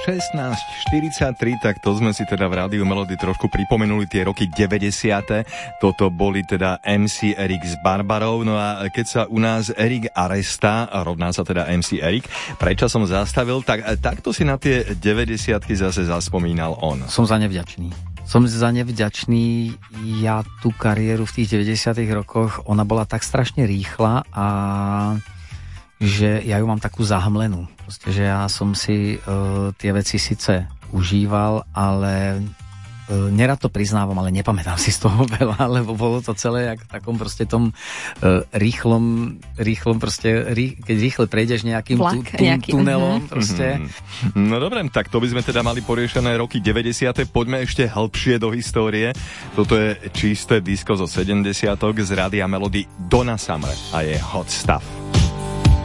16:43, tak to sme si teda v Rádiu Melody trošku pripomenuli tie roky 90. Toto boli teda MC Erik s Barbarou. No a keď sa u nás Erik Aresta, rovná sa teda MC Erik, predčasom zastavil, tak takto si na tie 90-ky zase zaspomínal on. Som za ne vďačný. Ja tú kariéru v tých 90-tych rokoch, ona bola tak strašne rýchla a že ja ju mám takú zahmlenú. Proste, že ja som si tie veci síce užíval, ale nerad to priznávam, ale nepamätám si z toho veľa, lebo bolo to celé jak v takom proste tom rýchlom proste, keď rýchle prejdeš nejakým tunelom proste. No dobre, tak to by sme teda mali poriešené roky 90. Poďme ešte hlbšie do histórie. Toto je čisté disko zo 70. z Rádia Melody Donna Summer a je Hot Stuff.